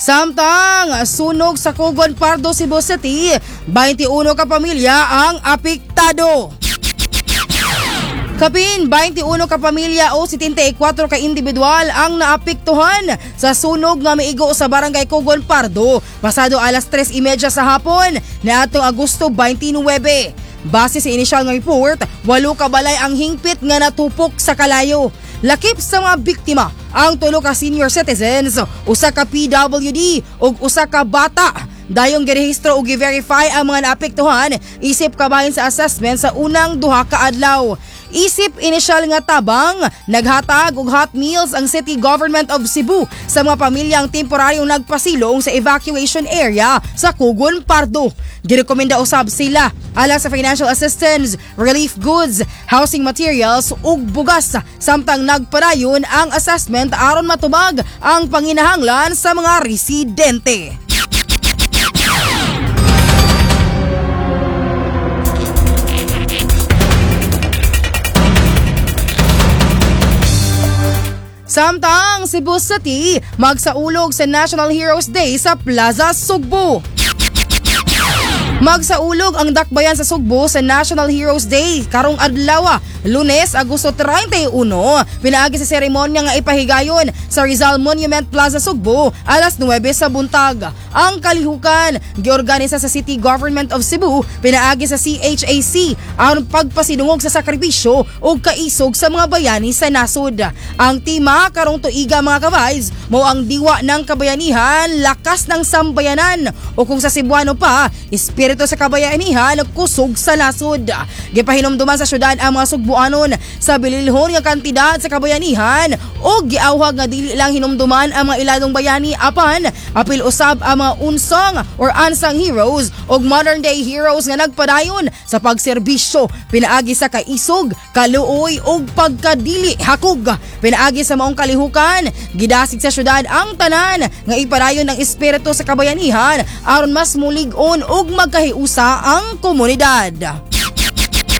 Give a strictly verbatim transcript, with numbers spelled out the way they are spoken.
Samtang sunog sa Cogon Pardo, Cebu City, twenty-one ka pamilya ang apektado. Kapin twenty-one ka pamilya o seventy-four ka individual ang naapektuhan sa sunog nga maigo sa barangay Cogon Pardo pasado alas tres thirty sa hapon niadtong Agosto twenty-nine. Base sa inisyal nga report, walo ka balay ang hingpit nga natupok sa kalayo. Lakip sa mga biktima ang tulo ka senior citizens, usa ka P W D ug usa ka bata. Dayong girehistro ug gi-verify ang mga naapektuhan isip kabahin sa assessment sa unang duha ka adlaw. Isip inisyal nga tabang, naghatag og hot meals ang City Government of Cebu sa mga pamilyang temporaryong nagpasilong sa evacuation area sa Cogon Pardo. Girekomenda usab sila ala sa financial assistance, relief goods, housing materials ug bugas, samtang nagpadayon ang assessment aron matubag ang panginahanglan sa mga residente. Samtang Cebu City magsaulog sa National Heroes Day sa Plaza Sugbo. Magsaulog ang dakbayan sa Sugbo sa National Heroes Day karong adlaw, Lunes, Agosto thirty-one. Pinaagi sa seremonya nga ipahigayon sa Rizal Monument Plaza Sugbo alas nine sa buntag. Ang kalihukan giorganisa sa City Government of Cebu, pinaagi sa C H A C aron pagpasidungog sa sakripisyo o kaisog sa mga bayani sa nasod. Ang tema karong tuiga mga kabays mao ang diwa ng kabayanihan, lakas ng sambayanan o kung sa Cebuano pa, espiritu sa kabayanihan kusog sa nasod. Gipahinumduman sa syudad ang mga Sugbuanon sa bililhon nga kantidad sa kabayanihan o giawhag nga dili lang hinumduman ang mga iladong bayani apan apil usab ang mga unsong or unsung heroes o modern day heroes nga nagpadayon sa pagserbisyo pinaagi sa kaisog, kaluoy ug pagkadili hakog. Pinaagi sa maong kalihukan, gidasig sa syudad ang tanan nga ipadayon ng espiritu sa kabayanihan aron mas mulig-on ug magkahiusa ang komunidad.